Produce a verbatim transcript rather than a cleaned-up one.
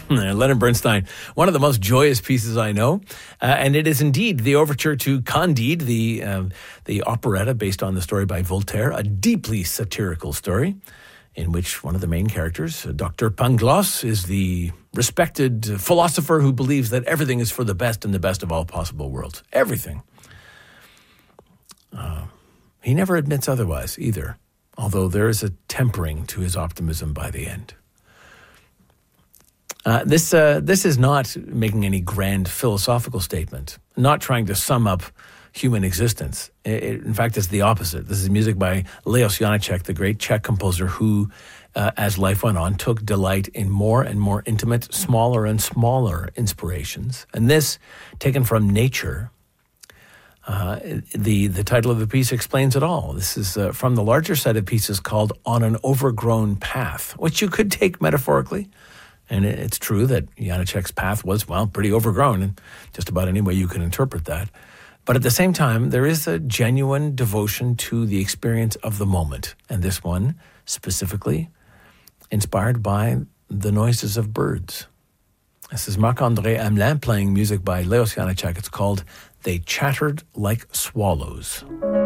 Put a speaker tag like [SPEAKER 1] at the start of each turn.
[SPEAKER 1] Leonard Bernstein, one of the most joyous pieces I know. Uh, and it is indeed the overture to Candide, the, um, the operetta based on the story by Voltaire, a deeply satirical story in which one of the main characters, Doctor Pangloss, is the respected philosopher who believes that everything is for the best in the best of all possible worlds. Everything. Uh, he never admits otherwise either, although there is a tempering to his optimism by the end. Uh, this uh, this is not making any grand philosophical statement, not trying to sum up human existence. It, it, in fact, it's the opposite. This is music by Leos Janáček, the great Czech composer who, uh, as life went on, took delight in more and more intimate, smaller and smaller inspirations. And this, taken from nature, uh, the, the title of the piece explains it all. This is uh, from the larger set of pieces called On an Overgrown Path, which you could take metaphorically. And it's true that Janáček's path was, well, pretty overgrown in just about any way you can interpret that. But at the same time, there is a genuine devotion to the experience of the moment. And this one, specifically, inspired by the noises of birds. This is Marc-André Hamelin playing music by Leos Janáček. It's called They Chattered Like Swallows.